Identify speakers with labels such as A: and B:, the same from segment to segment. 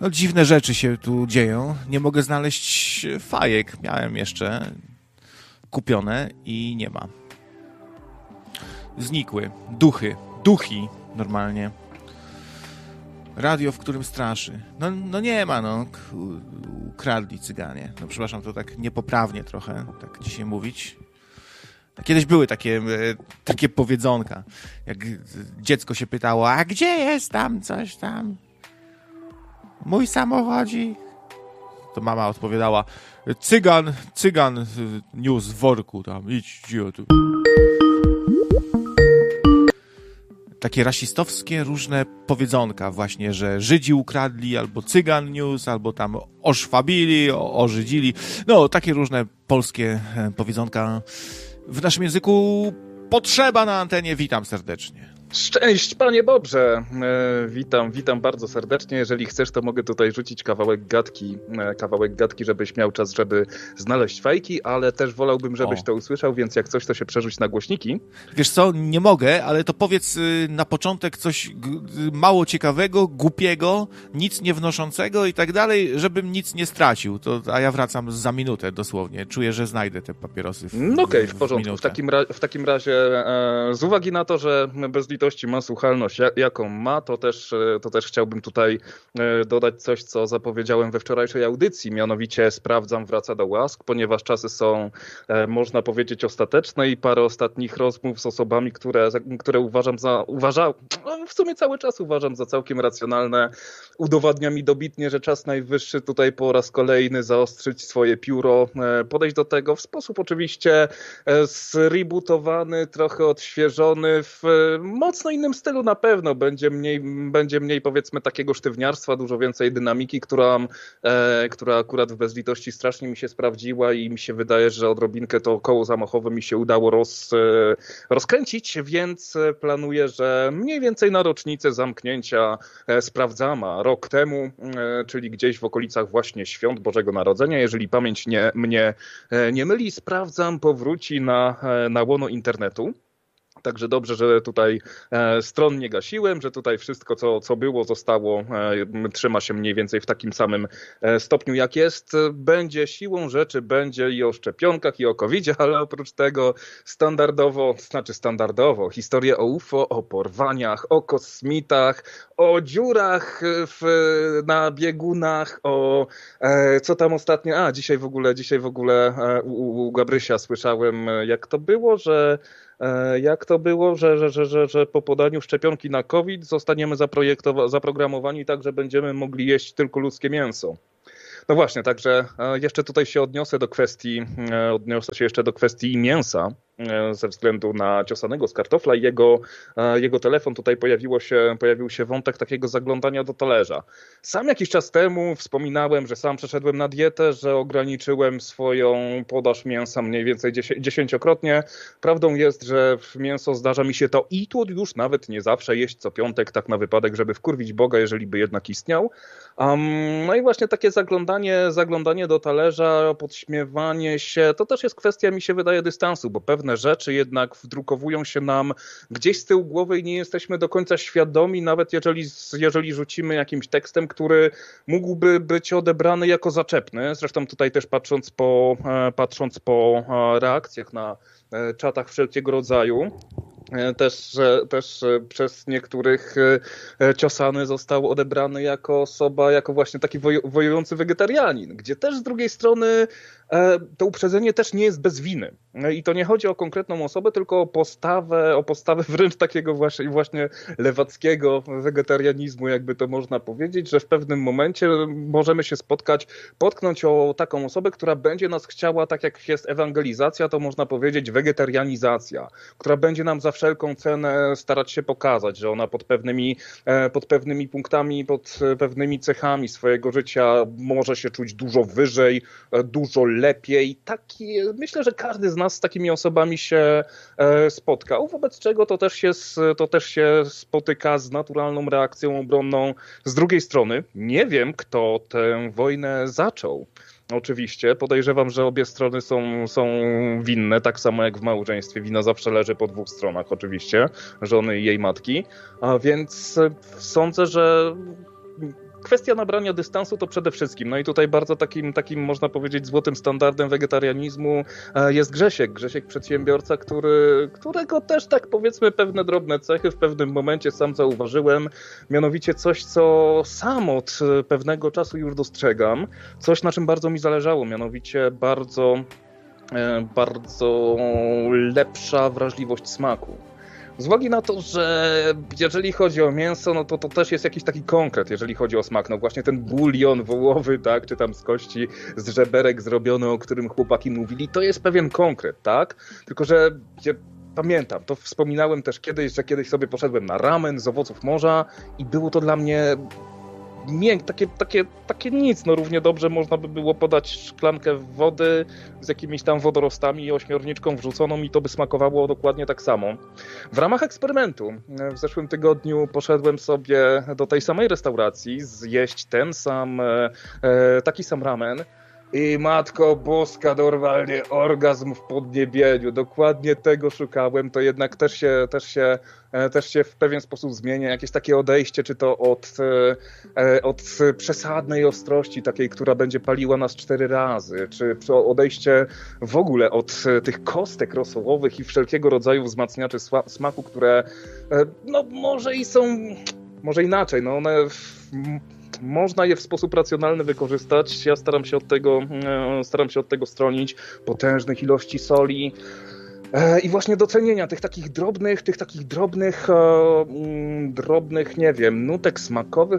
A: No dziwne rzeczy się tu dzieją. Nie mogę znaleźć fajek. Miałem jeszcze kupione i nie ma. Znikły. Duchy normalnie. Radio, w którym straszy. No nie ma, no. Ukradli cyganie. No przepraszam, to tak niepoprawnie trochę, tak dzisiaj mówić. Kiedyś były takie powiedzonka. Jak dziecko się pytało, a gdzie jest tam coś tam? Mój samochodzik. To mama odpowiadała, cygan niósł w worku tam, idź tu. Takie rasistowskie różne powiedzonka właśnie, że Żydzi ukradli, albo cygan niósł, albo tam oszwabili, ożydzili. No, takie różne polskie powiedzonka w naszym języku potrzeba na antenie. Witam serdecznie.
B: Szczęść, panie Bobrze! Witam bardzo serdecznie. Jeżeli chcesz, to mogę tutaj rzucić kawałek gadki, żebyś miał czas, żeby znaleźć fajki, ale też wolałbym, żebyś to usłyszał, więc jak coś, to się przerzuć na głośniki.
A: Wiesz co, nie mogę, ale to powiedz na początek coś mało ciekawego, głupiego, nic nie wnoszącego i tak dalej, żebym nic nie stracił. A ja wracam za minutę dosłownie. Czuję, że znajdę te papierosy
B: Okej, w porządku. W takim razie z uwagi na to, że bezlitości ma słuchalność, jaką ma, to też chciałbym tutaj dodać coś, co zapowiedziałem we wczorajszej audycji, mianowicie Sprawdzam wraca do łask, ponieważ czasy są, można powiedzieć, ostateczne i parę ostatnich rozmów z osobami, które w sumie cały czas uważam za całkiem racjonalne, udowadnia mi dobitnie, że czas najwyższy tutaj po raz kolejny zaostrzyć swoje pióro, podejść do tego w sposób oczywiście zrebootowany, trochę odświeżony, w mocno innym stylu na pewno. Będzie mniej powiedzmy takiego sztywniarstwa, dużo więcej dynamiki, która akurat w bezlitości strasznie mi się sprawdziła i mi się wydaje, że odrobinkę to koło zamachowe mi się udało rozkręcić, więc planuję, że mniej więcej na rocznicę zamknięcia Sprawdzama rok temu, czyli gdzieś w okolicach właśnie świąt Bożego Narodzenia, jeżeli pamięć mnie nie myli, Sprawdzam powróci na łono internetu. Także dobrze, że tutaj stron nie gasiłem, że tutaj wszystko, co było, zostało, trzyma się mniej więcej w takim samym stopniu, jak jest. Będzie siłą rzeczy, będzie i o szczepionkach, i o COVID-zie, ale oprócz tego standardowo, historie o UFO, o porwaniach, o kosmitach, o dziurach na biegunach, o co tam ostatnio, dzisiaj w ogóle u Gabrysia słyszałem, jak to było, że po podaniu szczepionki na COVID zostaniemy zaprogramowani tak, że będziemy mogli jeść tylko ludzkie mięso. No właśnie, także jeszcze tutaj się odniosę jeszcze do kwestii mięsa ze względu na ciosanego z kartofla i jego telefon. Tutaj pojawił się wątek takiego zaglądania do talerza. Sam jakiś czas temu wspominałem, że sam przeszedłem na dietę, że ograniczyłem swoją podaż mięsa mniej więcej 10-krotnie. Prawdą jest, że mięso zdarza mi się to i tu już nawet nie zawsze jeść co piątek, tak na wypadek, żeby wkurwić Boga, jeżeli by jednak istniał. No i właśnie takie zaglądanie do talerza, podśmiewanie się, to też jest kwestia, mi się wydaje, dystansu, bo pewne rzeczy jednak wdrukowują się nam gdzieś z tyłu głowy i nie jesteśmy do końca świadomi, nawet jeżeli rzucimy jakimś tekstem, który mógłby być odebrany jako zaczepny. Zresztą tutaj też patrząc po reakcjach na czatach wszelkiego rodzaju, też przez niektórych ciosany został odebrany jako właśnie taki wojujący wegetarianin, gdzie też z drugiej strony to uprzedzenie też nie jest bez winy. I to nie chodzi o konkretną osobę, tylko o postawę wręcz takiego właśnie lewackiego wegetarianizmu, jakby to można powiedzieć, że w pewnym momencie możemy się potknąć o taką osobę, która będzie nas chciała, tak jak jest ewangelizacja, to można powiedzieć wegetarianizacja, która będzie nam za wszelką cenę starać się pokazać, że ona pod pewnymi punktami, pod pewnymi cechami swojego życia może się czuć dużo wyżej, dużo lepiej. Myślę, że każdy z nas z takimi osobami się spotkał, wobec czego to też się spotyka z naturalną reakcją obronną. Z drugiej strony nie wiem, kto tę wojnę zaczął. Oczywiście, podejrzewam, że obie strony są winne, tak samo jak w małżeństwie. Wina zawsze leży po dwóch stronach, oczywiście, żony i jej matki. A więc sądzę, że kwestia nabrania dystansu to przede wszystkim. No i tutaj bardzo takim można powiedzieć złotym standardem wegetarianizmu jest Grzesiek. Grzesiek przedsiębiorca, którego też tak powiedzmy pewne drobne cechy w pewnym momencie sam zauważyłem. Mianowicie coś, co sam od pewnego czasu już dostrzegam. Coś, na czym bardzo mi zależało. Mianowicie bardzo lepsza wrażliwość smaku. Z uwagi na to, że jeżeli chodzi o mięso, no to też jest jakiś taki konkret, jeżeli chodzi o smak. No właśnie ten bulion wołowy, tak, czy tam z kości, z żeberek zrobiony, o którym chłopaki mówili, to jest pewien konkret, tak? Tylko że pamiętam, to wspominałem też kiedyś, że kiedyś sobie poszedłem na ramen z owoców morza i było to dla mnie takie nic. No równie dobrze można by było podać szklankę wody z jakimiś tam wodorostami i ośmiorniczką wrzuconą i to by smakowało dokładnie tak samo. W ramach eksperymentu w zeszłym tygodniu poszedłem sobie do tej samej restauracji zjeść taki sam ramen. I Matko Boska, normalnie orgazm w podniebieniu. Dokładnie tego szukałem. To jednak też się w pewien sposób zmienia. Jakieś takie odejście, czy to od przesadnej ostrości, takiej, która będzie paliła nas 4 razy, czy odejście w ogóle od tych kostek rosołowych i wszelkiego rodzaju wzmacniaczy smaku, które no może i są, może inaczej, no one można je w sposób racjonalny wykorzystać. Ja staram się od tego stronić. Potężnych ilości soli i właśnie docenienia tych takich drobnych, nie wiem, nutek smakowych,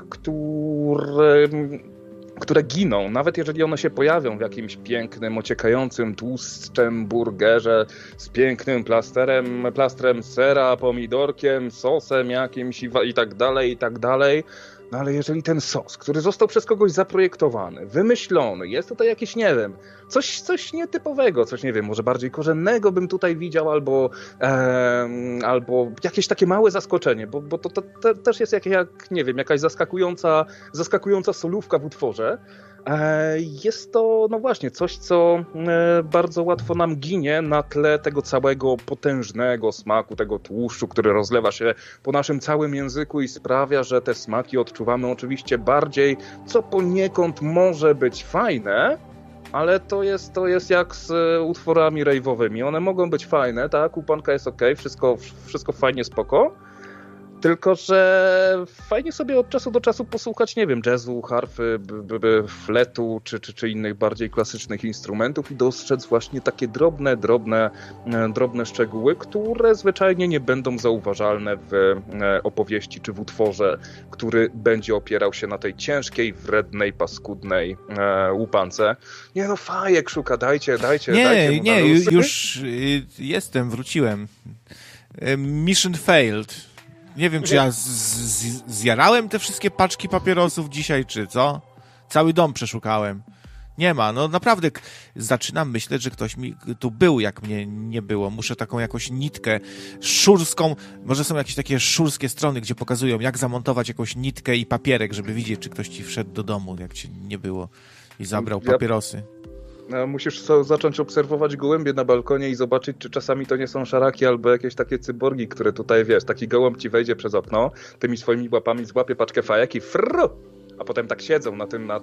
B: które giną, nawet jeżeli one się pojawią w jakimś pięknym, ociekającym tłuszczem burgerze z pięknym plastrem sera, pomidorkiem, sosem jakimś i tak dalej. No ale jeżeli ten sos, który został przez kogoś zaprojektowany, wymyślony, jest tutaj jakieś, nie wiem, coś nietypowego, coś, nie wiem, może bardziej korzennego bym tutaj widział, albo jakieś takie małe zaskoczenie, bo to też jest nie wiem, jakaś zaskakująca solówka w utworze. Jest to, no właśnie, coś, co bardzo łatwo nam ginie na tle tego całego potężnego smaku, tego tłuszczu, który rozlewa się po naszym całym języku i sprawia, że te smaki odczuwamy oczywiście bardziej, co poniekąd może być fajne, ale to jest jak z utworami rave'owymi. One mogą być fajne, tak, upanka jest okej, wszystko fajnie, spoko. Tylko że fajnie sobie od czasu do czasu posłuchać, nie wiem, jazzu, harfy, fletu czy innych bardziej klasycznych instrumentów i dostrzec właśnie takie drobne szczegóły, które zwyczajnie nie będą zauważalne w opowieści czy w utworze, który będzie opierał się na tej ciężkiej, wrednej, paskudnej łupance. Nie no, fajek szuka, dajcie
A: już jestem, wróciłem. Mission failed. Nie wiem, czy ja zjarałem te wszystkie paczki papierosów dzisiaj, czy co? Cały dom przeszukałem. Nie ma. No naprawdę zaczynam myśleć, że ktoś mi tu był, jak mnie nie było. Muszę taką jakąś nitkę szurską, może są jakieś takie szurskie strony, gdzie pokazują, jak zamontować jakąś nitkę i papierek, żeby widzieć, czy ktoś ci wszedł do domu, jak cię nie było i zabrał papierosy.
B: Musisz zacząć obserwować gołębie na balkonie i zobaczyć, czy czasami to nie są szaraki albo jakieś takie cyborgi, które tutaj, wiesz, taki gołąb ci wejdzie przez okno, tymi swoimi łapami złapie paczkę fajek i a potem tak siedzą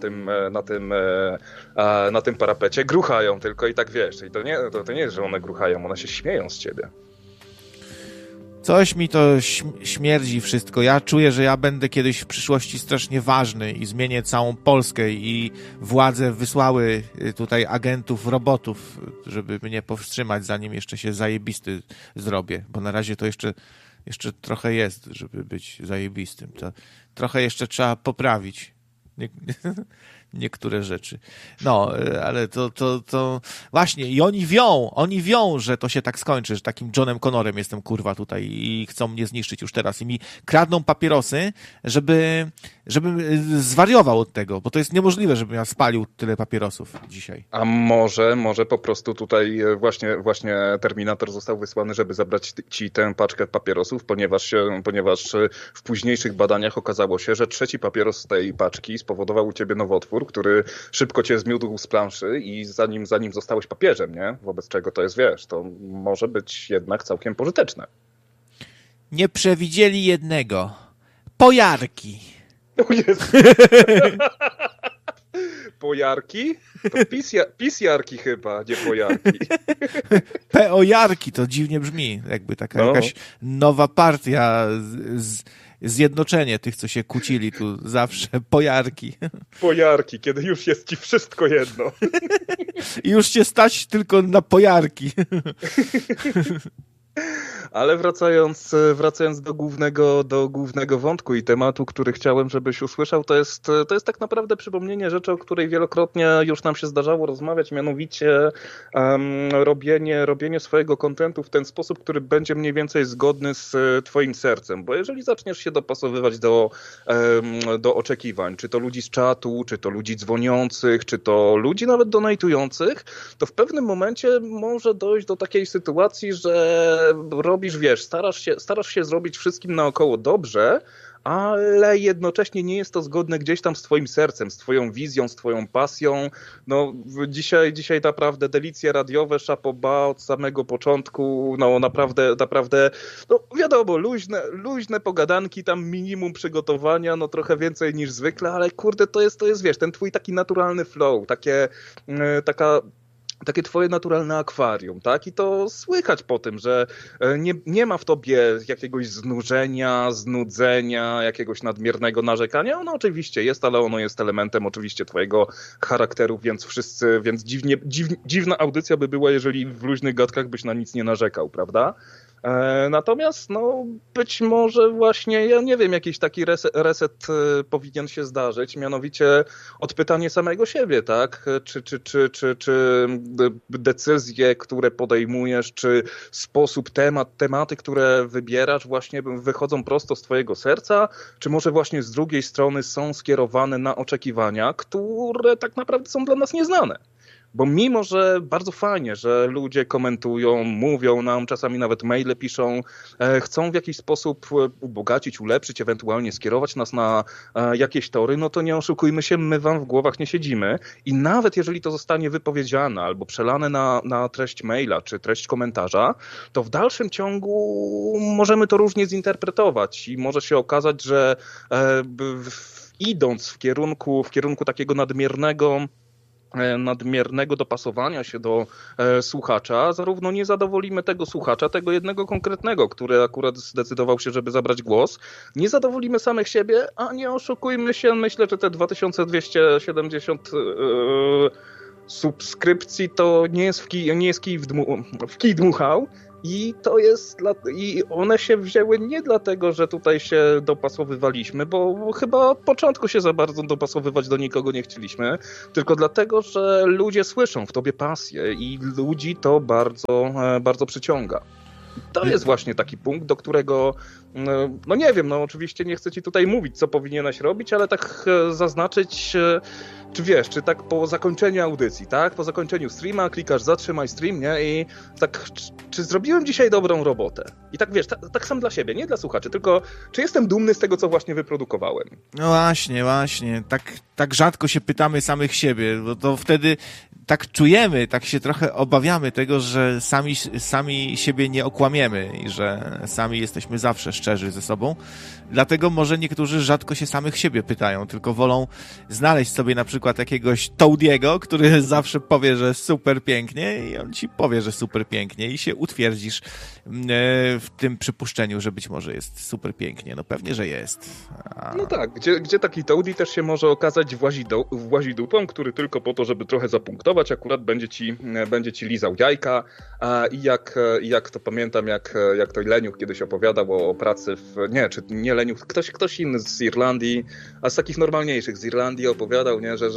B: na tym parapecie, gruchają tylko i tak, wiesz, i to nie jest, że one gruchają, one się śmieją z ciebie.
A: Coś mi to śmierdzi wszystko. Ja czuję, że ja będę kiedyś w przyszłości strasznie ważny i zmienię całą Polskę i władze wysłały tutaj agentów, robotów, żeby mnie powstrzymać, zanim jeszcze się zajebisty zrobię, bo na razie to jeszcze trochę jest, żeby być zajebistym. To trochę jeszcze trzeba poprawić niektóre rzeczy. No, ale to właśnie i oni wią, że to się tak skończy, że takim Johnem Connorem jestem, kurwa, tutaj i chcą mnie zniszczyć już teraz i mi kradną papierosy, żebym zwariował od tego, bo to jest niemożliwe, żebym ja spalił tyle papierosów dzisiaj.
B: A może po prostu tutaj właśnie Terminator został wysłany, żeby zabrać ci tę paczkę papierosów, ponieważ w późniejszych badaniach okazało się, że 3. papieros z tej paczki spowodował u ciebie nowotwór, który szybko cię zmiótł z planszy i zanim zostałeś papieżem, nie? Wobec czego to jest, wiesz, to może być jednak całkiem pożyteczne.
A: Nie przewidzieli jednego. Pojarki.
B: O Jezu. Pojarki? To pisjarki chyba, nie pojarki.
A: Peojarki to dziwnie brzmi, jakby taka jakaś nowa partia, zjednoczenie tych, co się kłócili tu zawsze, pojarki.
B: Pojarki, kiedy już jest ci wszystko jedno.
A: I już cię stać tylko na pojarki.
B: Ale wracając do głównego wątku i tematu, który chciałem, żebyś usłyszał, to jest tak naprawdę przypomnienie rzeczy, o której wielokrotnie już nam się zdarzało rozmawiać, mianowicie robienie swojego kontentu w ten sposób, który będzie mniej więcej zgodny z twoim sercem. Bo jeżeli zaczniesz się dopasowywać do oczekiwań, czy to ludzi z czatu, czy to ludzi dzwoniących, czy to ludzi nawet donatujących, to w pewnym momencie może dojść do takiej sytuacji, że robisz, starasz się zrobić wszystkim naokoło dobrze, ale jednocześnie nie jest to zgodne gdzieś tam z twoim sercem, z twoją wizją, z twoją pasją. No dzisiaj naprawdę delicje radiowe, szapoba od samego początku, no naprawdę, no wiadomo, luźne pogadanki, tam minimum przygotowania, no trochę więcej niż zwykle, ale kurde, to jest wiesz, ten twój taki naturalny flow, takie twoje naturalne akwarium, tak? I to słychać po tym, że nie ma w tobie jakiegoś znudzenia, jakiegoś nadmiernego narzekania. Ono oczywiście jest, ale ono jest elementem oczywiście twojego charakteru, więc dziwna audycja by była, jeżeli w luźnych gadkach byś na nic nie narzekał, prawda? Natomiast no być może właśnie, ja nie wiem, jakiś taki reset powinien się zdarzyć, mianowicie odpytanie samego siebie, tak? Czy decyzje, które podejmujesz, czy sposób, tematy, które wybierasz właśnie wychodzą prosto z twojego serca, czy może właśnie z drugiej strony są skierowane na oczekiwania, które tak naprawdę są dla nas nieznane. Bo mimo, że bardzo fajnie, że ludzie komentują, mówią nam, czasami nawet maile piszą, chcą w jakiś sposób ubogacić, ulepszyć, ewentualnie skierować nas na jakieś tory, no to nie oszukujmy się, my wam w głowach nie siedzimy i nawet jeżeli to zostanie wypowiedziane albo przelane na treść maila czy treść komentarza, to w dalszym ciągu możemy to różnie zinterpretować i może się okazać, że idąc w kierunku takiego nadmiernego dopasowania się do słuchacza, zarówno nie zadowolimy tego słuchacza, tego jednego konkretnego, który akurat zdecydował się, żeby zabrać głos, nie zadowolimy samych siebie, a nie oszukujmy się, myślę, że te 2270 subskrypcji to nie jest kij dmuchał. I one się wzięły nie dlatego, że tutaj się dopasowywaliśmy, bo chyba od początku się za bardzo dopasowywać do nikogo nie chcieliśmy, tylko dlatego, że ludzie słyszą w tobie pasję i ludzi to bardzo, bardzo przyciąga. To jest właśnie taki punkt, do którego, no nie wiem, no oczywiście nie chcę ci tutaj mówić, co powinieneś robić, ale tak zaznaczyć, czy tak po zakończeniu audycji, tak? Po zakończeniu streama klikasz zatrzymaj stream, nie? I tak, czy zrobiłem dzisiaj dobrą robotę? I tak wiesz, tak sam dla siebie, nie dla słuchaczy, tylko czy jestem dumny z tego, co właśnie wyprodukowałem?
A: No właśnie. Tak rzadko się pytamy samych siebie, bo to wtedy tak czujemy, tak się trochę obawiamy tego, że sami siebie nie okłamiemy i że sami jesteśmy zawsze szczerzy ze sobą. Dlatego może niektórzy rzadko się samych siebie pytają, tylko wolą znaleźć sobie na przykład jakiegoś Toadiego, który zawsze powie, że super pięknie i on ci powie, że super pięknie i się utwierdzisz w tym przypuszczeniu, że być może jest super pięknie. No pewnie, że jest.
B: No tak, gdzie taki Toady też się może okazać włazidupą, który tylko po to, żeby trochę zapunktować, akurat będzie ci lizał jajka. I jak to pamiętam, jak to Leniuch kiedyś opowiadał o pracy nie Leniuch, ktoś inny z Irlandii, a z takich normalniejszych z Irlandii opowiadał, nie, że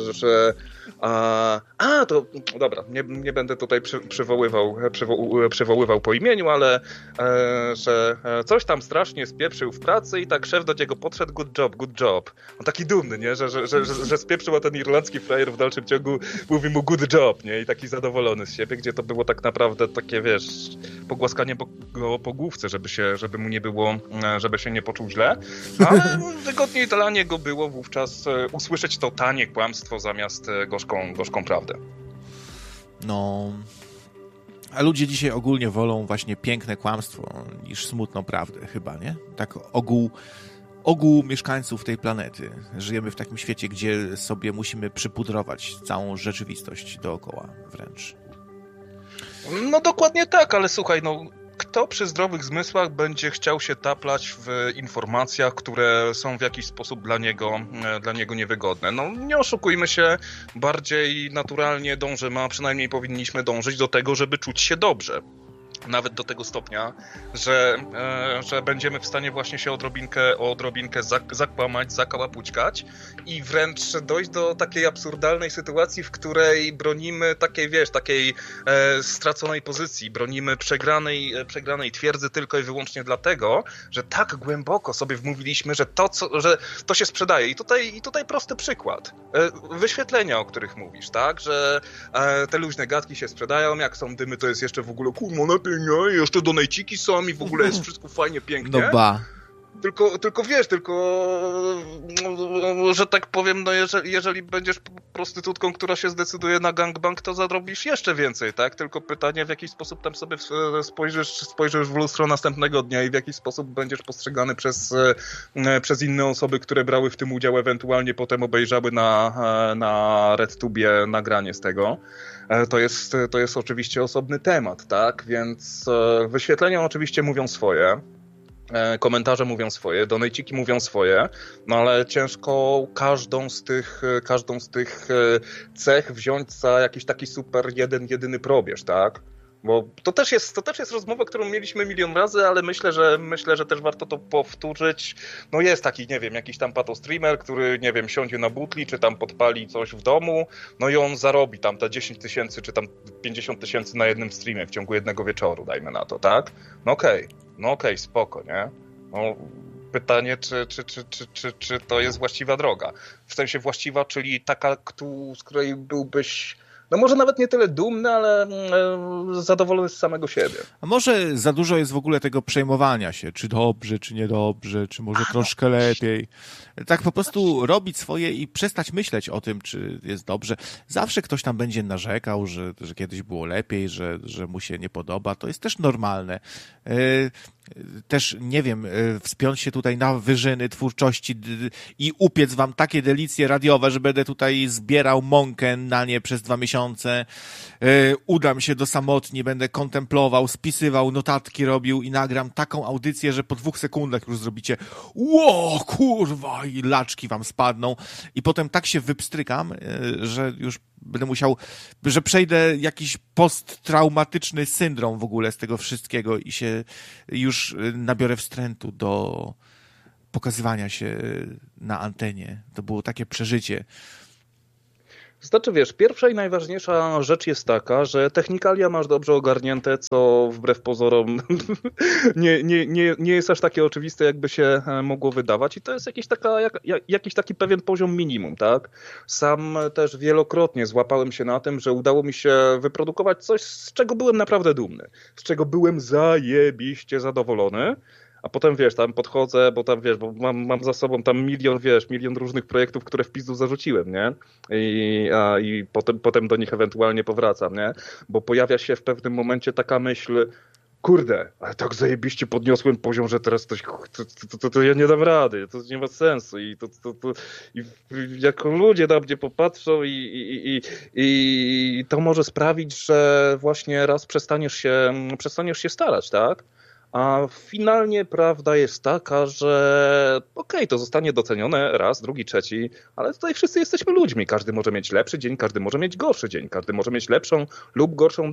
B: to dobra, nie będę tutaj przywoływał po imieniu, ale że coś tam strasznie spieprzył w pracy i tak szef do niego podszedł, good job. On taki dumny, nie, że spieprzył, a ten irlandzki frajer w dalszym ciągu mówi mu good job, nie, i taki zadowolony z siebie, gdzie to było tak naprawdę takie, wiesz, pogłaskanie go po główce, żeby mu nie było, żeby się nie poczuł źle, ale wygodniej dla niego było wówczas usłyszeć to tanie kłamstwo zamiast gorzką prawdę.
A: No, a ludzie dzisiaj ogólnie wolą właśnie piękne kłamstwo niż smutną prawdę chyba, nie? Tak ogółu mieszkańców tej planety. Żyjemy w takim świecie, gdzie sobie musimy przypudrować całą rzeczywistość dookoła wręcz.
C: No dokładnie tak, ale słuchaj, no kto przy zdrowych zmysłach będzie chciał się taplać w informacjach, które są w jakiś sposób dla niego niewygodne? No nie oszukujmy się, bardziej naturalnie dążymy, a przynajmniej powinniśmy dążyć do tego, żeby czuć się dobrze. Nawet do tego stopnia, że będziemy w stanie właśnie się odrobinkę zakłamać, zakałapućkać i wręcz dojść do takiej absurdalnej sytuacji, w której bronimy takiej straconej pozycji, bronimy przegranej twierdzy tylko i wyłącznie dlatego, że tak głęboko sobie wmówiliśmy, że to się sprzedaje. I tutaj prosty przykład. Wyświetlenia, o których mówisz, tak? Że te luźne gadki się sprzedają, jak są dymy, to jest jeszcze w ogóle nie, jeszcze donajciki są i w ogóle jest wszystko fajnie, pięknie.
A: No ba.
C: Tylko wiesz, że tak powiem, no jeżeli będziesz prostytutką, która się zdecyduje na gangbang, to zarobisz jeszcze więcej, tak? Tylko pytanie, w jaki sposób tam sobie spojrzysz w lustro następnego dnia i w jaki sposób będziesz postrzegany przez inne osoby, które brały w tym udział, ewentualnie potem obejrzały na RedTubie nagranie z tego. To jest oczywiście osobny temat, tak? Więc wyświetlenia oczywiście mówią swoje. Komentarze mówią swoje, donajciki mówią swoje, no ale ciężko każdą z tych cech wziąć za jakiś taki super jedyny probierz, tak? Bo to też jest rozmowa, którą mieliśmy milion razy, ale myślę, że też warto to powtórzyć. No jest taki, nie wiem, jakiś tam patostreamer, który, nie wiem, siądzie na butli, czy tam podpali coś w domu, no i on zarobi tam te 10 000, czy tam 50 000 na jednym streamie w ciągu jednego wieczoru, dajmy na to, tak? No okej, spoko, nie? No, pytanie, czy to jest właściwa droga? W sensie właściwa, czyli taka, z której byłbyś, no może nawet nie tyle dumny, ale zadowolony z samego siebie.
A: A może za dużo jest w ogóle tego przejmowania się, czy dobrze, czy niedobrze, czy może troszkę lepiej. Tak po prostu robić swoje i przestać myśleć o tym, czy jest dobrze. Zawsze ktoś tam będzie narzekał, że kiedyś było lepiej, że mu się nie podoba. To jest też normalne. Też, nie wiem, wspiąć się tutaj na wyżyny twórczości i upiec wam takie delicje radiowe, że będę tutaj zbierał mąkę na nie przez 2 miesiące. Udam się do samotni, będę kontemplował, spisywał, notatki robił i nagram taką audycję, że po 2 sekundach już zrobicie ło, kurwa, i laczki wam spadną. I potem tak się wypstrykam, że już będę musiał, że przejdę jakiś posttraumatyczny syndrom w ogóle z tego wszystkiego i się już nabiorę wstrętu do pokazywania się na antenie. To było takie przeżycie.
B: Znaczy wiesz, pierwsza i najważniejsza rzecz jest taka, że technikalia masz dobrze ogarnięte, co wbrew pozorom nie jest aż takie oczywiste, jakby się mogło wydawać i to jest jakiś taki pewien poziom minimum, tak? Sam też wielokrotnie złapałem się na tym, że udało mi się wyprodukować coś, z czego byłem naprawdę dumny, z czego byłem zajebiście zadowolony. A potem, wiesz, tam podchodzę, bo tam, wiesz, bo mam za sobą tam milion różnych projektów, które w pizdu zarzuciłem, nie? I potem do nich ewentualnie powracam, nie? Bo pojawia się w pewnym momencie taka myśl, kurde, ale tak zajebiście podniosłem poziom, że teraz to ja nie dam rady, to nie ma sensu i jak ludzie na mnie popatrzą i to może sprawić, że właśnie raz przestaniesz się starać, tak? A finalnie prawda jest taka, że okej, to zostanie docenione raz, drugi, trzeci, ale tutaj wszyscy jesteśmy ludźmi. Każdy może mieć lepszy dzień, każdy może mieć gorszy dzień, każdy może mieć lepszą lub gorszą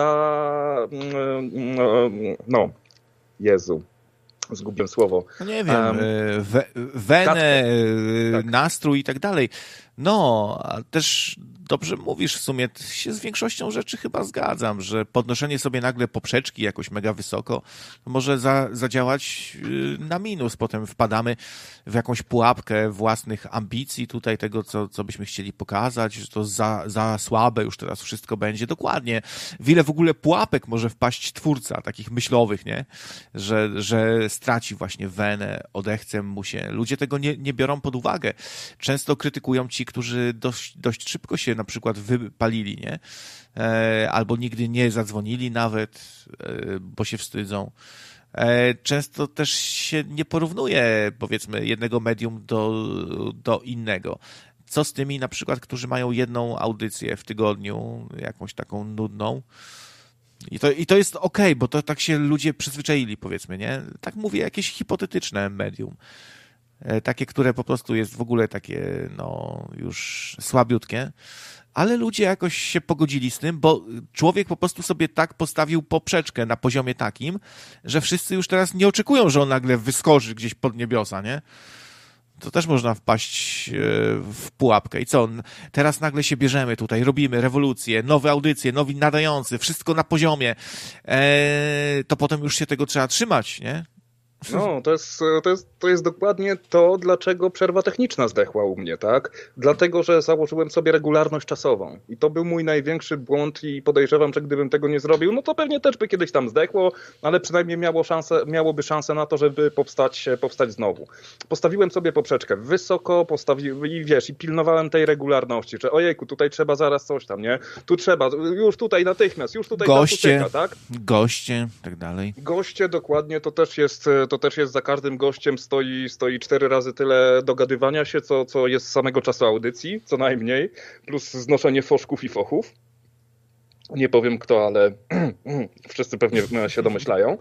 B: Jezu, zgubiłem słowo.
A: No nie wiem, wenę, tak. Nastrój i tak dalej. No, a też dobrze mówisz, w sumie się z większością rzeczy chyba zgadzam, że podnoszenie sobie nagle poprzeczki jakoś mega wysoko może zadziałać na minus. Potem wpadamy w jakąś pułapkę własnych ambicji tutaj tego, co byśmy chcieli pokazać, że to za słabe już teraz wszystko będzie. Dokładnie. W ile w ogóle pułapek może wpaść twórca, takich myślowych, nie? Że straci właśnie wenę, odechce mu się. Ludzie tego nie biorą pod uwagę. Często krytykują ci, którzy dość szybko się na przykład wypalili, nie? Albo nigdy nie zadzwonili nawet, bo się wstydzą. często też się nie porównuje, powiedzmy, jednego medium do innego. Co z tymi na przykład, którzy mają jedną audycję w tygodniu, jakąś taką nudną? I to jest okej, bo to tak się ludzie przyzwyczaili, powiedzmy, nie? Tak mówię, jakieś hipotetyczne medium. Takie, które po prostu jest w ogóle takie, no, już słabiutkie. Ale ludzie jakoś się pogodzili z tym, bo człowiek po prostu sobie tak postawił poprzeczkę na poziomie takim, że wszyscy już teraz nie oczekują, że on nagle wyskoczy gdzieś pod niebiosa, nie? To też można wpaść w pułapkę. I co? Teraz nagle się bierzemy tutaj, robimy rewolucję, nowe audycje, nowi nadający, wszystko na poziomie. To potem już się tego trzeba trzymać, nie?
B: No, to jest dokładnie to, dlaczego przerwa techniczna zdechła u mnie, tak? Dlatego, że założyłem sobie regularność czasową. I to był mój największy błąd i podejrzewam, że gdybym tego nie zrobił, no to pewnie też by kiedyś tam zdechło, ale przynajmniej miałoby szansę na to, żeby powstać znowu. Postawiłem sobie poprzeczkę wysoko, i wiesz, i pilnowałem tej regularności, że ojejku, tutaj trzeba zaraz coś tam, nie? Tu trzeba, już tutaj natychmiast, już tutaj
A: goście,
B: ta tak?
A: Goście, tak dalej.
B: Goście, dokładnie, to też jest za każdym gościem stoi 4 razy tyle dogadywania się, co jest z samego czasu audycji, co najmniej, plus znoszenie foszków i fochów. Nie powiem kto, ale wszyscy pewnie się domyślają.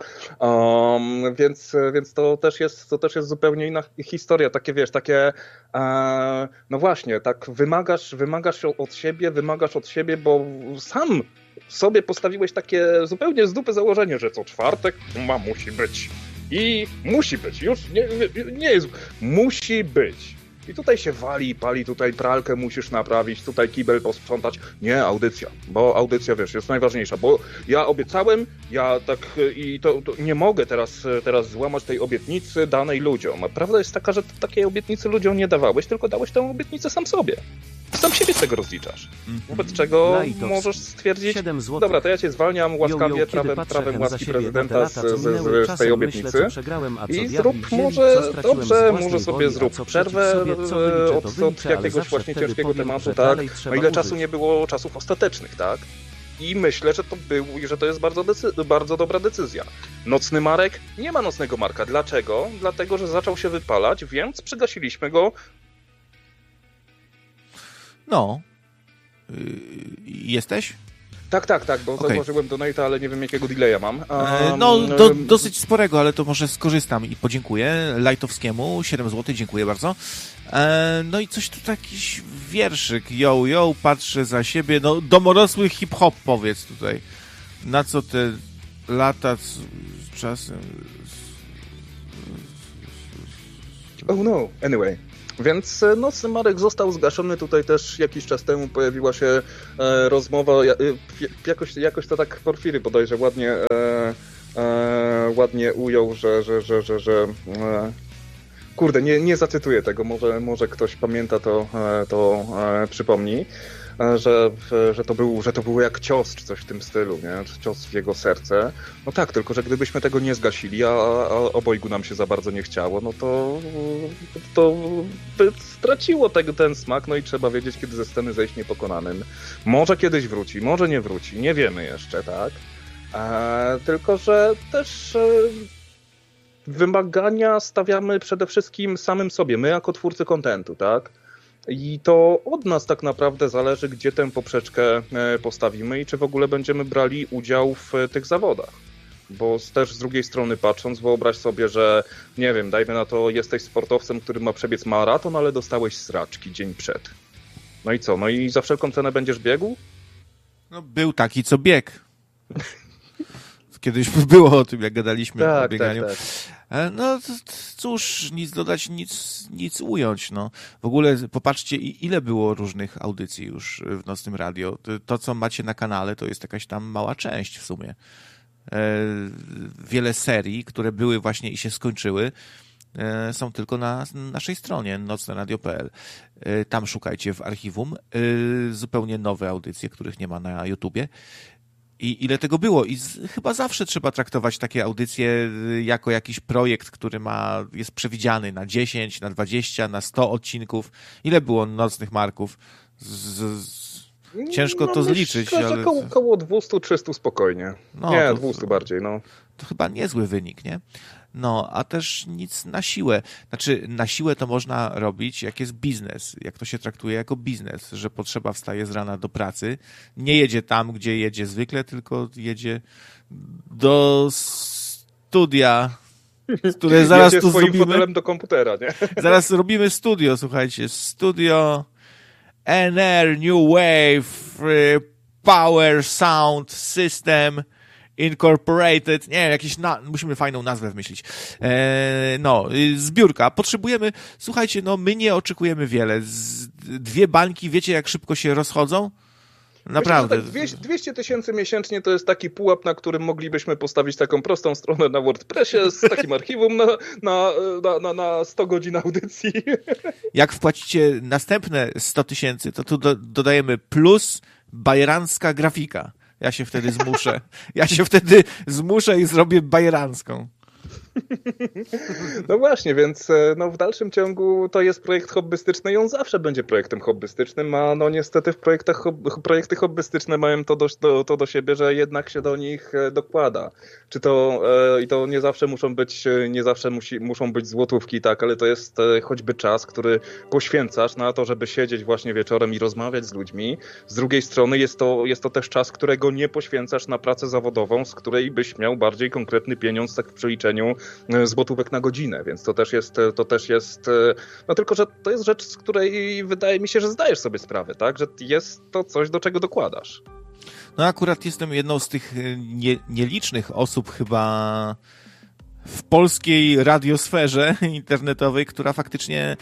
B: Więc to też jest zupełnie inna historia. Takie, wiesz, no właśnie, tak wymagasz od siebie, bo sam sobie postawiłeś takie zupełnie z dupy założenie, że co czwartek musi być. I musi być, już nie jest, musi być. I tutaj się wali, pali, tutaj pralkę musisz naprawić, tutaj kibel posprzątać. Nie, audycja, bo audycja, wiesz, jest najważniejsza, bo ja obiecałem, to nie mogę teraz złamać tej obietnicy danej ludziom. A prawda jest taka, że takiej obietnicy ludziom nie dawałeś, tylko dałeś tę obietnicę sam sobie. Sam siebie z tego rozliczasz. Wobec czego możesz stwierdzić, dobra, to ja cię zwalniam łaskawie prawem łaski prezydenta z tej obietnicy i zrób może sobie zrób przerwę od jakiegoś właśnie ciężkiego tematu, tak? O ile czasu nie było czasów ostatecznych, tak? I myślę, że to jest bardzo dobra decyzja. Nocny Marek? Nie ma nocnego Marka. Dlaczego? Dlatego, że zaczął się wypalać, więc przygasiliśmy go.
A: No. Jesteś?
B: Tak, bo zauważyłem donate'a, ale nie wiem jakiego delaya mam.
A: Dosyć sporego, ale to może skorzystam i podziękuję Lajtowskiemu, 7 zł, dziękuję bardzo. No i coś tu jakiś wierszyk, yo, patrzę za siebie, no domorosły hip-hop powiedz tutaj. Na co te lata z czasem...
B: Oh no, anyway. Więc Nocny Marek został zgaszony. Tutaj też jakiś czas temu pojawiła się rozmowa, jakoś to tak Porfiry bodajże ładnie ujął, że kurde, nie zacytuję tego, może ktoś pamięta, to przypomni, że to było jak cios, czy coś w tym stylu, nie? Cios w jego serce. No tak, tylko że gdybyśmy tego nie zgasili, a obojgu nam się za bardzo nie chciało, no to by straciło ten smak, no i trzeba wiedzieć, kiedy ze sceny zejść niepokonanym. Może kiedyś wróci, może nie wróci, nie wiemy jeszcze, tak? Tylko że też wymagania stawiamy przede wszystkim samym sobie, my jako twórcy kontentu, tak? I to od nas tak naprawdę zależy, gdzie tę poprzeczkę postawimy i czy w ogóle będziemy brali udział w tych zawodach. Bo też z drugiej strony patrząc, wyobraź sobie, że nie wiem, dajmy na to, jesteś sportowcem, który ma przebiec maraton, ale dostałeś sraczki dzień przed. No i co? No i za wszelką cenę będziesz biegł?
A: No był taki, co biegł. Kiedyś było o tym, jak gadaliśmy o bieganiu. Tak. No cóż, nic dodać, nic ująć. No. W ogóle popatrzcie, ile było różnych audycji już w Nocnym Radio. To, co macie na kanale, to jest jakaś tam mała część w sumie. Wiele serii, które były właśnie i się skończyły, są tylko na naszej stronie nocneradio.pl. Tam szukajcie w archiwum. Zupełnie nowe audycje, których nie ma na YouTubie. I ile tego było? I chyba zawsze trzeba traktować takie audycje jako jakiś projekt, który jest przewidziany na 10, na 20, na 100 odcinków. Ile było Nocnych Marków? Ciężko to zliczyć.
B: Myślę, że około 200-300 spokojnie. No, nie, 200 bardziej, no.
A: To chyba niezły wynik, nie? No, a też nic na siłę. Znaczy, na siłę to można robić, jak jest biznes, jak to się traktuje jako biznes, że potrzeba wstaje z rana do pracy, nie jedzie tam, gdzie jedzie zwykle, tylko jedzie do studia, które zaraz tu
B: swoim
A: zrobimy.
B: fotelem do komputera, nie?
A: Zaraz robimy studio, słuchajcie, studio NR New Wave Power Sound System Incorporated, nie, musimy fajną nazwę wymyślić. Zbiórka. Potrzebujemy, słuchajcie, my nie oczekujemy wiele. 2 bańki, wiecie jak szybko się rozchodzą? Naprawdę.
B: Myślę, że tak 200 000 miesięcznie to jest taki pułap, na którym moglibyśmy postawić taką prostą stronę na WordPressie z takim archiwum na 100 godzin audycji.
A: Jak wpłacicie następne 100 000, to tu dodajemy plus bajerancka grafika. Ja się wtedy zmuszę i zrobię bajerancką.
B: No właśnie, więc w dalszym ciągu to jest projekt hobbystyczny i on zawsze będzie projektem hobbystycznym, a niestety w projekty hobbystyczne mają to do siebie, że jednak się do nich dokłada. I to nie zawsze muszą być złotówki, tak, ale to jest choćby czas, który poświęcasz na to, żeby siedzieć właśnie wieczorem i rozmawiać z ludźmi. Z drugiej strony jest to też czas, którego nie poświęcasz na pracę zawodową, z której byś miał bardziej konkretny pieniądz, tak w przeliczeniu złotówek na godzinę, więc to też jest, tylko że to jest rzecz, z której wydaje mi się, że zdajesz sobie sprawę, tak, że jest to coś, do czego dokładasz.
A: No akurat jestem jedną z tych nielicznych osób chyba w polskiej radiosferze internetowej, która faktycznie,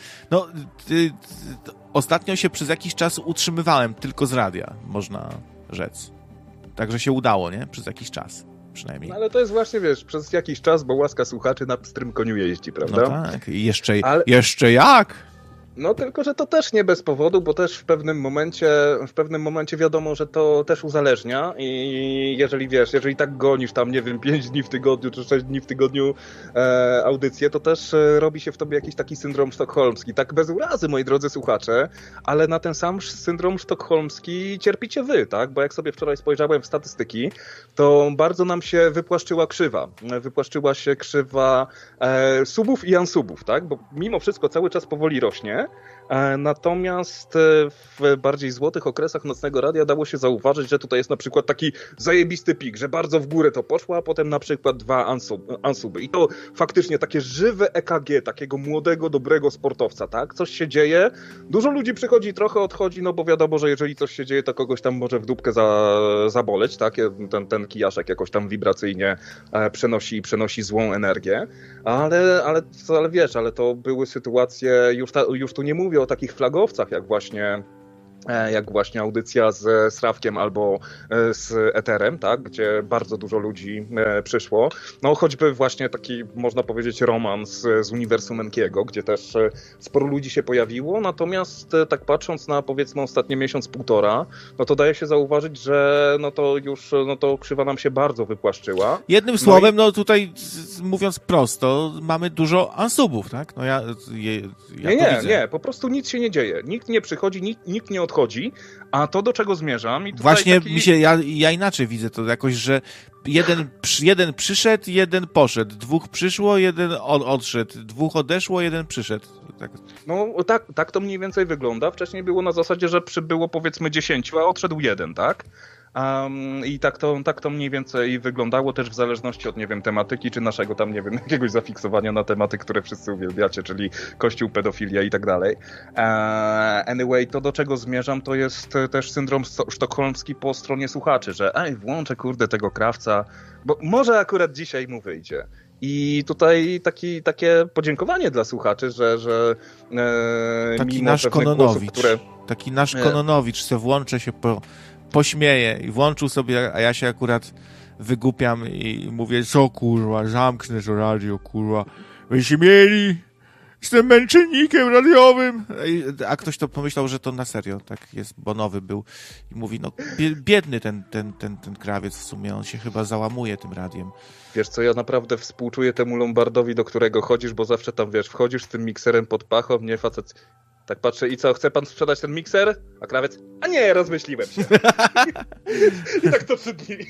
A: ostatnio się przez jakiś czas utrzymywałem tylko z radia, można rzec. Także się udało, nie? Przez jakiś czas. Przynajmniej.
B: No ale to jest właśnie, przez jakiś czas, bo łaska słuchaczy na pstrym koniu jeździ, prawda?
A: No tak, i jeszcze jak?
B: No tylko, że to też nie bez powodu, bo też w pewnym momencie wiadomo, że to też uzależnia i jeżeli tak gonisz tam, nie wiem, 5 dni w tygodniu czy 6 dni w tygodniu audycję, to też robi się w tobie jakiś taki syndrom sztokholmski. Tak bez urazy, moi drodzy słuchacze, ale na ten sam syndrom sztokholmski cierpicie wy, tak? Bo jak sobie wczoraj spojrzałem w statystyki, to bardzo nam się wypłaszczyła krzywa. Wypłaszczyła się krzywa subów i unsubów, tak? Bo mimo wszystko cały czas powoli rośnie. Natomiast w bardziej złotych okresach Nocnego Radia dało się zauważyć, że tutaj jest na przykład taki zajebisty pik, że bardzo w górę to poszło, a potem na przykład 2 unsuby. I to faktycznie takie żywe EKG, takiego młodego, dobrego sportowca, tak? Coś się dzieje, dużo ludzi przychodzi, trochę odchodzi, bo wiadomo, że jeżeli coś się dzieje, to kogoś tam może w dupkę zaboleć, tak? Ten kijaszek jakoś tam wibracyjnie przenosi złą energię, ale to były sytuacje, już tu nie mówię o takich flagowcach, jak właśnie audycja z Srawkiem albo z Eterem, tak, gdzie bardzo dużo ludzi przyszło. No choćby właśnie taki, można powiedzieć, romans z Uniwersum Enkiego, gdzie też sporo ludzi się pojawiło, natomiast tak patrząc na, powiedzmy, ostatnie miesiąc, półtora, no to daje się zauważyć, że to krzywa nam się bardzo wypłaszczyła.
A: Jednym słowem, tutaj mówiąc prosto, mamy dużo unsubów, tak? No ja
B: nie, po prostu nic się nie dzieje. Nikt nie przychodzi, nikt nie odchodzi, a to, do czego zmierzam... I tutaj
A: właśnie ja inaczej widzę to jakoś, że jeden przyszedł, jeden poszedł, 2 przyszło, jeden odszedł, 2 odeszło, jeden przyszedł. Tak.
B: No tak to mniej więcej wygląda. Wcześniej było na zasadzie, że przybyło powiedzmy 10, a odszedł 1, tak? I tak to mniej więcej wyglądało też w zależności od, nie wiem, tematyki, czy naszego tam, nie wiem, jakiegoś zafiksowania na tematy, które wszyscy uwielbiacie, czyli kościół, pedofilia i tak dalej. Anyway, to do czego zmierzam, to jest też syndrom sztokholmski po stronie słuchaczy, że włączę tego krawca, bo może akurat dzisiaj mu wyjdzie. I tutaj takie podziękowanie dla słuchaczy, że
A: taki
B: mimo
A: nasz Kononowicz,
B: które...
A: taki nasz Kononowicz se włączę się pośmieje i włączył sobie, a ja się akurat wygłupiam i mówię, co kurwa, zamknę to radio, kurwa, byście mieli, jestem męczennikiem radiowym, a ktoś to pomyślał, że to na serio, tak jest, bo nowy był i mówi, biedny ten krawiec w sumie, on się chyba załamuje tym radiem.
B: Wiesz co, ja naprawdę współczuję temu Lombardowi, do którego chodzisz, bo zawsze tam, wchodzisz z tym mikserem pod pachą, nie, facet... Tak patrzę, i co, chce pan sprzedać ten mikser? A krawiec, a nie, rozmyśliłem się. I tak to przed nimi.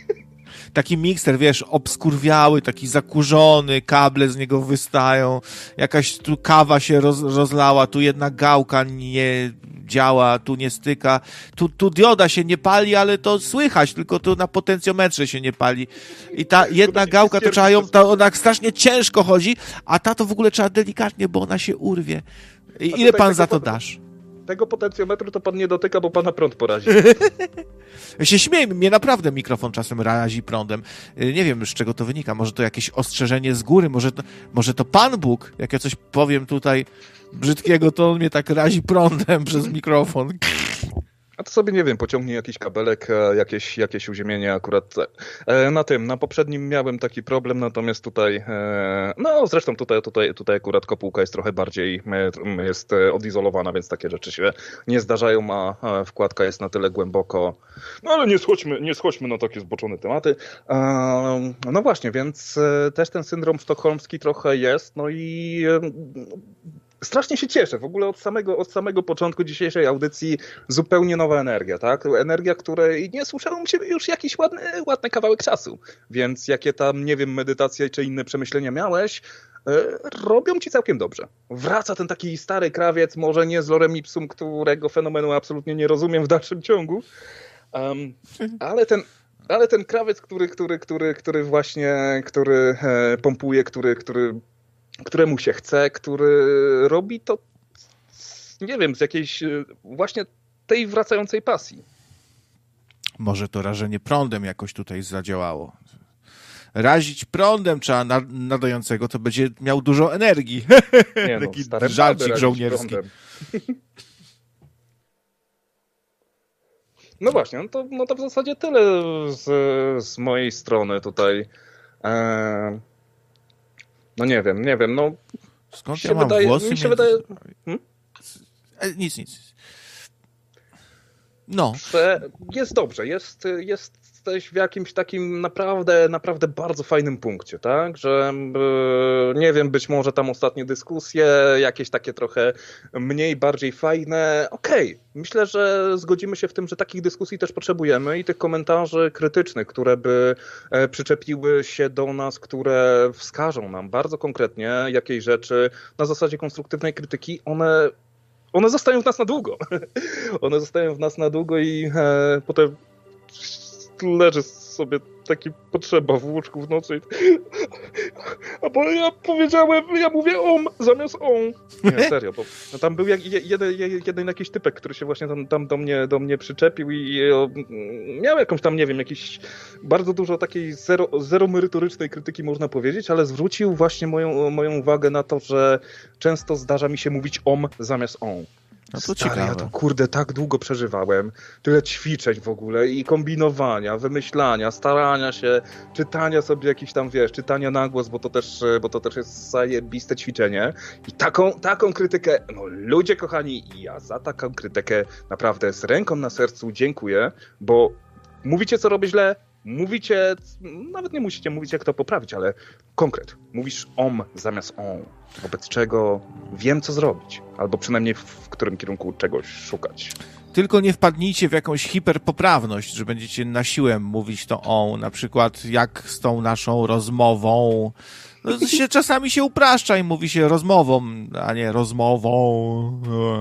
A: Taki mikser, wiesz, obskurwiały, taki zakurzony, kable z niego wystają, jakaś tu kawa się rozlała, tu jedna gałka nie działa, tu nie styka, tu dioda się nie pali, ale to słychać, tylko tu na potencjometrze się nie pali. I ta jedna gałka, to trzeba ją, ona strasznie ciężko chodzi, a ta to w ogóle trzeba delikatnie, bo ona się urwie. I ile pan za to dasz?
B: Tego potencjometru to pan nie dotyka, bo pana prąd porazi.
A: Ja się śmieję, mnie naprawdę mikrofon czasem razi prądem. Nie wiem, z czego to wynika. Może to jakieś ostrzeżenie z góry, może to Pan Bóg, jak ja coś powiem tutaj brzydkiego, to on mnie tak razi prądem przez mikrofon.
B: A to sobie, nie wiem, pociągnij jakiś kabelek, jakieś uziemienie akurat. Na poprzednim miałem taki problem, natomiast tutaj, no zresztą tutaj akurat kopułka jest trochę bardziej, jest odizolowana, więc takie rzeczy się nie zdarzają, a wkładka jest na tyle głęboko. No ale nie schodźmy na takie zboczone tematy. No właśnie, więc też ten syndrom sztokholmski trochę jest, no i strasznie się cieszę. W ogóle od samego początku dzisiejszej audycji zupełnie nowa energia, tak? Energia, której nie słyszałem u ciebie już jakiś ładny kawałek czasu. Więc jakie tam, nie wiem, medytacje czy inne przemyślenia miałeś, robią ci całkiem dobrze. Wraca ten taki stary krawiec, może nie z lorem ipsum, którego fenomenu absolutnie nie rozumiem w dalszym ciągu, ale ten krawiec, który właśnie pompuje, któremu się chce, który robi to, nie wiem, z jakiejś właśnie tej wracającej pasji.
A: Może to rażenie prądem jakoś tutaj zadziałało. Razić prądem trzeba nadającego, to będzie miał dużo energii.
B: Nie,
A: taki
B: no,
A: żarcik żołnierski. No właśnie, no to w zasadzie tyle z mojej strony tutaj.
B: No nie wiem, no...
A: Skąd ja mam włosy?
B: Mi się wydaje...
A: Nic. No.
B: Jest dobrze, jesteś w jakimś takim naprawdę bardzo fajnym punkcie, tak? Że nie wiem, być może tam ostatnie dyskusje, jakieś takie trochę bardziej fajne. Okej. Myślę, że zgodzimy się w tym, że takich dyskusji też potrzebujemy i tych komentarzy krytycznych, które by przyczepiły się do nas, które wskażą nam bardzo konkretnie jakiejś rzeczy na zasadzie konstruktywnej krytyki, one zostają w nas na długo. One zostają w nas na długo i potem leży sobie taki potrzeba w łóżku w nocy. A bo ja mówię zamiast Nie, serio, bo tam był jeden jakiś typek, który się właśnie tam do mnie przyczepił i miał jakąś tam, nie wiem, jakiś bardzo dużo takiej zero merytorycznej krytyki, można powiedzieć, ale zwrócił właśnie moją uwagę na to, że często zdarza mi się mówić zamiast
A: No to
B: Stary,
A: ciekawe.
B: ja to kurde tak długo przeżywałem, tyle ćwiczeń w ogóle i kombinowania, wymyślania, starania się, czytania sobie jakichś tam, czytania na głos, bo to też jest zajebiste ćwiczenie i taką krytykę, no ludzie kochani, ja za taką krytykę naprawdę z ręką na sercu dziękuję, bo mówicie co robię źle, mówicie, nawet nie musicie mówić jak to poprawić, ale konkret, mówisz zamiast wobec czego wiem co zrobić, albo przynajmniej w którym kierunku czegoś szukać.
A: Tylko nie wpadnijcie w jakąś hiperpoprawność, że będziecie na siłę mówić to na przykład jak z tą naszą rozmową. No, czasami się upraszcza i mówi się rozmową, a nie rozmową.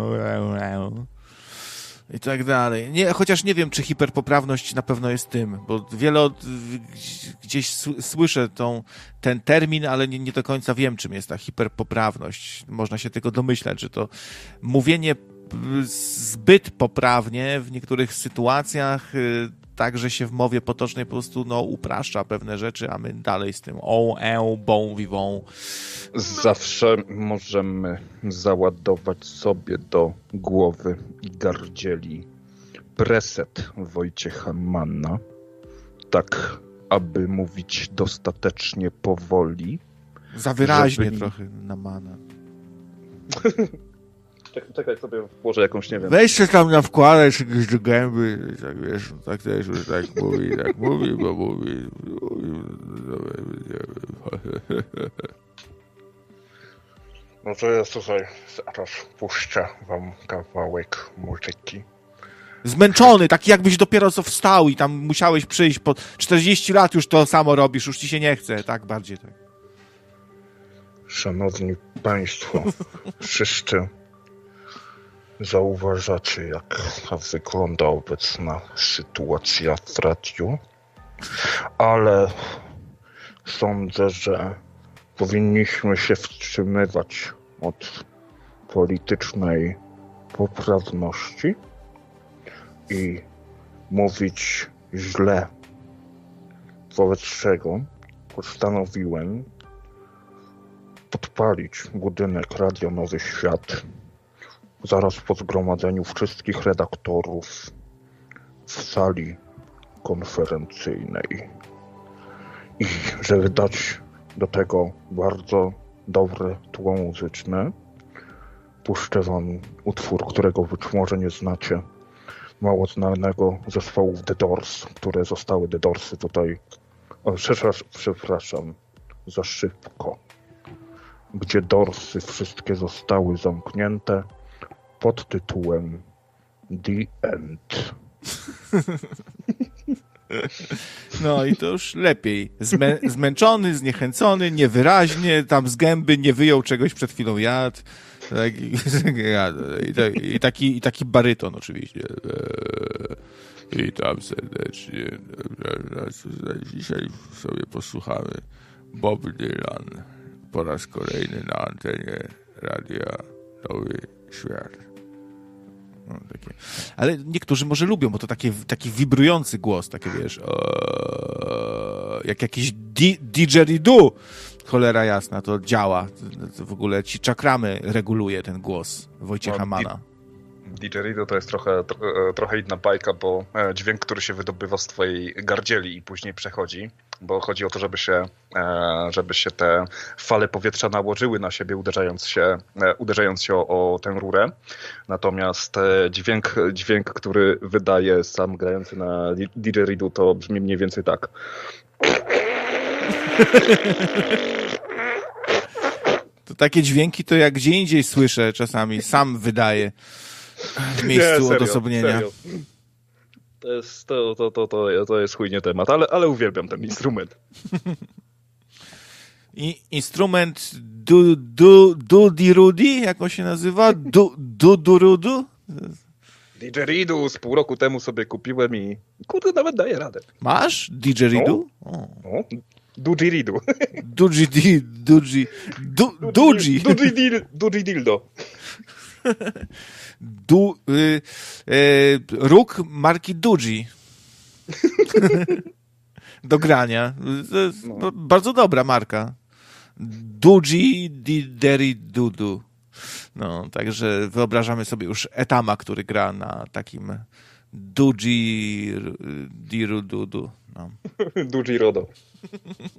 A: I tak dalej. Chociaż nie wiem, czy hiperpoprawność na pewno jest tym, bo gdzieś słyszę ten termin, ale nie do końca wiem, czym jest ta hiperpoprawność. Można się tylko domyślać, że to mówienie zbyt poprawnie w niektórych sytuacjach, tak, że się w mowie potocznej po prostu upraszcza pewne rzeczy, a my dalej z tym bon vivant.
B: Zawsze możemy załadować sobie do głowy i gardzieli preset Wojciecha Manna, tak aby mówić dostatecznie powoli.
A: Za wyraźnie trochę na Mana.
B: Czekaj, sobie włożę jakąś, nie wiem.
A: Weź się tam na wkładać czegoś do gęby, tak wiesz, tak też już tak mówi, bo mówi.
B: No to ja słuchaj, zaraz puszczę wam kawałek muzyki.
A: Zmęczony, taki jakbyś dopiero co wstał i tam musiałeś przyjść, po 40 lat już to samo robisz, już ci się nie chce, tak, bardziej tak.
D: Szanowni Państwo, wszyscy zauważacie, jak wygląda obecna sytuacja w radiu, ale sądzę, że powinniśmy się wstrzymywać od politycznej poprawności i mówić źle, wobec czego postanowiłem podpalić budynek Radia Nowy Świat zaraz po zgromadzeniu wszystkich redaktorów w sali konferencyjnej. I żeby dać do tego bardzo dobre tło muzyczne, puszczę wam utwór, którego być może nie znacie, mało znanego zespołu The Doors, które zostały The Doorsy tutaj, przepraszam, za szybko, gdzie Doorsy wszystkie zostały zamknięte pod tytułem The End.
A: No i to już lepiej. Zmęczony, zniechęcony, niewyraźnie, tam z gęby nie wyjął czegoś przed chwilą jadł. I taki baryton oczywiście. Witam serdecznie. Dzisiaj sobie posłuchamy Bob Dylan po raz kolejny na antenie Radia Nowy Świat. No, takie. Ale niektórzy może lubią, bo to taki wibrujący głos, takie wiesz, jak jakiś didgeridoo, cholera jasna, to działa. To w ogóle ci czakramy reguluje ten głos Wojciecha Mana.
B: Didgeridoo to jest trochę inna bajka, bo dźwięk, który się wydobywa z twojej gardzieli i później przechodzi, bo chodzi o to, żeby się te fale powietrza nałożyły na siebie, uderzając się o tę rurę. Natomiast dźwięk, który wydaje sam grający na didgeridoo, to brzmi mniej więcej tak.
A: To takie dźwięki to jak gdzie indziej słyszę czasami, sam wydaje w miejscu odosobnienia.
B: Serio. To jest chujnie temat, ale uwielbiam ten instrument.
A: I instrument Dudirudy, jak on się nazywa? Dudurudu?
B: Didgeridoo z pół roku temu sobie kupiłem i kurde, nawet daje radę.
A: Masz didgeridoo?
B: No. Didgeridoo. Didgeridoo.
A: Róg marki Duji. Do grania. To jest bardzo dobra marka. Duji Didgeridoo. No, także wyobrażamy sobie już Etama, który gra na takim Duji Dirududu. No.
B: Duji Rodo.